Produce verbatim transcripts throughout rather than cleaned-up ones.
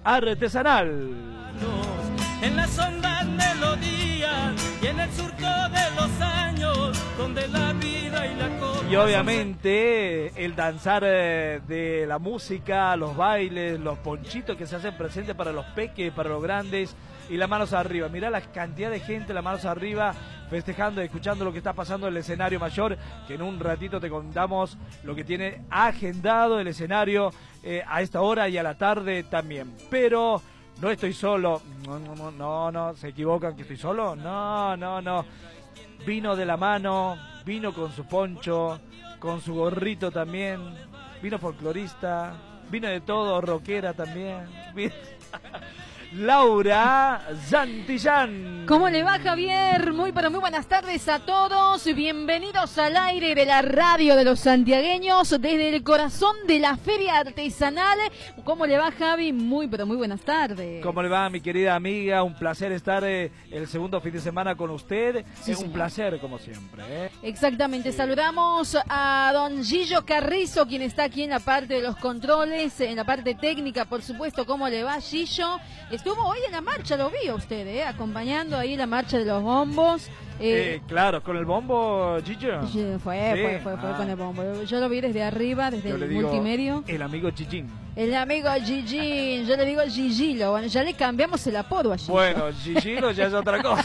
artesanal. En las hondas melodías y en el surco de los años donde la vida y la cosa. Y obviamente el danzar de la música, los bailes, los ponchitos que se hacen presentes para los peques, para los grandes, y las manos arriba. Mirá la cantidad de gente, las manos arriba, festejando y escuchando lo que está pasando en el escenario mayor, que en un ratito te contamos lo que tiene agendado el escenario eh, a esta hora y a la tarde también. Pero no estoy solo, no, no, no, no, no, se equivocan que estoy solo, no, no, no. Vino de la mano, vino con su poncho, con su gorrito también, vino folclorista, vino de todo, rockera también. Laura Santillán. ¿Cómo le va, Javier? Muy pero muy buenas tardes a todos. Bienvenidos al aire de la radio de los santiagueños desde el corazón de la Feria Artesanal. ¿Cómo le va, Javi? Muy pero muy buenas tardes. ¿Cómo le va, mi querida amiga? Un placer estar eh, el segundo fin de semana con usted. Sí, es un señor. placer, como siempre. ¿eh? Exactamente. Sí. Saludamos a don Gillo Carrizo, quien está aquí en la parte de los controles, en la parte técnica, por supuesto. ¿Cómo le va, Gillo? Estuvo hoy en la marcha, lo vi a usted, ¿eh? Acompañando ahí la marcha de los bombos. Eh, Eh, claro, con el bombo, Gillo. Sí, Fue, Sí. fue, fue, fue Ah. con el bombo. Yo lo vi desde arriba, desde Yo el le digo multimedio. el amigo Chichín. El amigo Gigi, yo le digo Gigilo. Bueno, ya le cambiamos el apodo a Gigi. Bueno, Gigilo ya es otra cosa.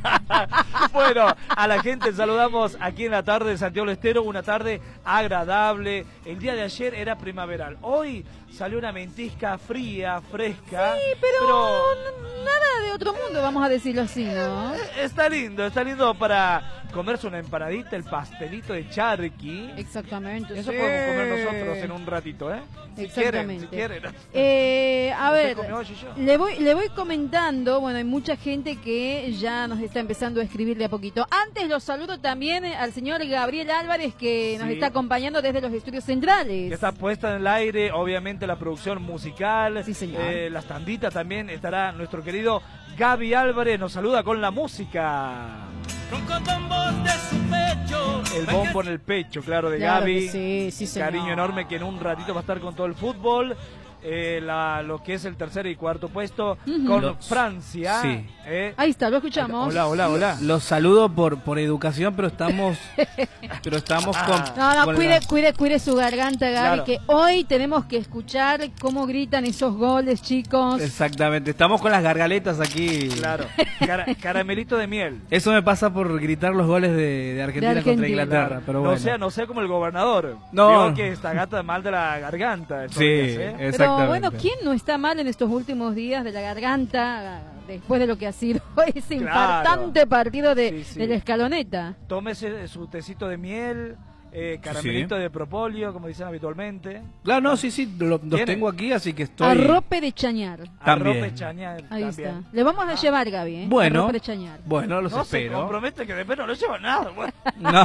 Bueno, a la gente saludamos aquí en la tarde de Santiago del Estero, una tarde agradable. El día de ayer era primaveral. Hoy salió una ventisca fría, fresca. Sí, pero, n- nada de otro mundo, vamos a decirlo así, ¿no? Está lindo, está lindo para comerse una empanadita, el pastelito de charqui. Exactamente. Eso sí. podemos comer nosotros en un ratito, ¿eh? Si quieren, Exactamente. si quieren. Eh, a ¿Usted ver, comió, Gillo? le voy, le voy comentando, bueno, hay mucha gente que ya nos está empezando a escribir de a poquito. Antes los saludo también al señor Gabriel Álvarez, que nos Sí. está acompañando desde los estudios centrales. Que está puesta en el aire, obviamente la producción musical, Sí, señor. eh, las tanditas también, estará nuestro querido Gaby Álvarez, nos saluda con la música. Ronco bombos de su pecho. El bombo en el pecho, claro, de Claro Gaby. que sí, sí, señor. Cariño enorme que en un ratito va a estar con todo el fútbol. Eh, la, lo que es el tercer y cuarto puesto Ujú. con Lo- Francia. sí. eh. Ahí está, lo escuchamos. Hola, hola, hola. Los saludo por por educación, pero estamos pero estamos con, Ah. No, no, con cuide, la- cuide, cuide su garganta, Gaby, Claro. que hoy tenemos que escuchar cómo gritan esos goles, chicos. Exactamente, estamos con las gargaletas aquí. Claro, Cara- caramelito de miel. Eso me pasa por gritar los goles de, de Argentina, De Argentina. contra Inglaterra, pero no bueno. sea, no sea como el gobernador. No. Digo que está gata mal de la garganta. estos Sí, días, ¿eh? Pero exactamente. bueno, ¿quién no está mal en estos últimos días de la garganta después de lo que ha sido ese Claro. infartante partido de, Sí, sí. de la escaloneta? Tómese su tecito de miel, eh, caramelito Sí. de propóleo, como dicen habitualmente. Claro, no, sí, sí, lo- los ¿Tiene? tengo aquí, así que estoy... Arrope de chañar. También. Arrope chañar, Ahí también. está. Le vamos a llevar, Gaby, ¿eh? Bueno, Arrope de chañar. bueno, los No se espero. compromete que después no lo lleva nada. Bueno. No.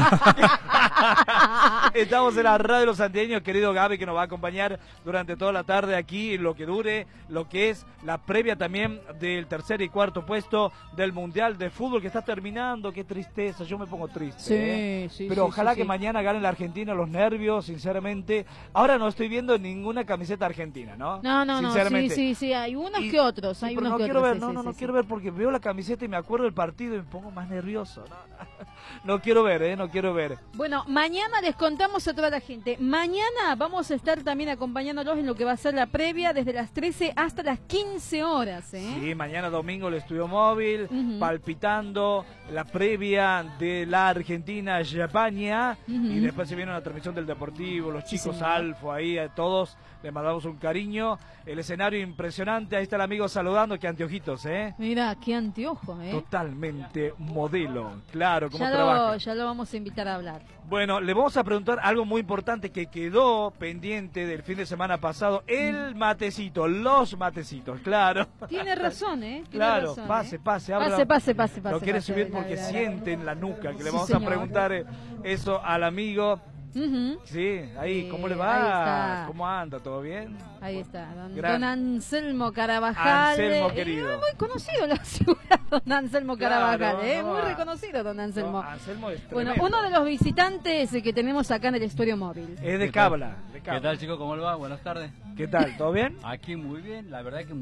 Estamos en la radio de los santiagueños, querido Gaby, que nos va a acompañar durante toda la tarde aquí, lo que dure, lo que es la previa también del tercer y cuarto puesto del Mundial de Fútbol que está terminando. Qué tristeza, yo me pongo triste. Sí, ¿eh? sí, Pero sí, ojalá sí, que sí. mañana gane la Argentina, los nervios, sinceramente. Ahora no estoy viendo ninguna camiseta argentina, ¿no? No, no, no, sí, Sinceramente. sí, sí, hay unos Y- que otros, Sí, hay pero unos no que quiero otros. ver, sí, no, sí, no, sí, no sí. quiero ver porque veo la camiseta y me acuerdo del partido y me pongo más nervioso. No, no quiero ver, eh, no quiero ver. Bueno, mañana les contamos a toda la gente. Mañana vamos a estar también acompañándolos en lo que va a ser la previa desde las trece hasta las quince horas, ¿eh? Sí, mañana domingo el estudio móvil, Ujú. palpitando la previa de la Argentina-España Ujú. y después se viene una transmisión del Deportivo, los Sí, chicos señor. Alfo ahí, a todos les mandamos un cariño. El escenario impresionante, ahí está el amigo saludando, que anteojitos, ¿eh? Mira, qué anteojo, ¿eh? Totalmente modelo, claro, cómo Ya trabaja. lo, ya lo vamos a invitar a hablar. Bueno, le vamos a preguntar algo muy importante que quedó pendiente del fin de semana pasado, el matecito, los matecitos, claro. Tiene razón, ¿eh? Tiene Claro, razón, pase, ¿eh? pase, habla. Pase, pase, pase, pase. Lo quiere pase, subir a ver, porque a ver, a ver. siente en la nuca, que le Sí, vamos señor. a preguntar eh, eso al amigo. Ujú. Sí, ahí, ¿cómo le Eh, va? ahí está. ¿Cómo anda? ¿Todo bien? Ahí está, don, Gran- don Anselmo Carabajal. Anselmo, eh, querido. muy conocido en la ciudad, don Anselmo Claro, Carabajal, ¿eh? no, Muy ah, reconocido, don Anselmo. No, Anselmo es Bueno, tremendo. uno de los visitantes eh, que tenemos acá en el estudio móvil. Es de Cabla. De ¿Qué Cabla. tal, chicos? ¿Cómo le va? Buenas tardes. ¿Qué tal? ¿Todo bien? Aquí muy bien, la verdad que